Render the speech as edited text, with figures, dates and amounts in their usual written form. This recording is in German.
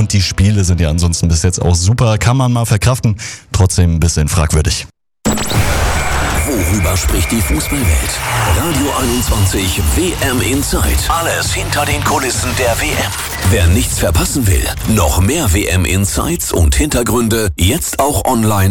und die Spiele sind ja ansonsten bis jetzt auch super. Kann man mal verkraften, trotzdem ein bisschen fragwürdig. Worüber spricht die Fußballwelt? Radio 21 WM Insight. Alles hinter den Kulissen der WM. Wer nichts verpassen will, noch mehr WM Insights und Hintergründe jetzt auch online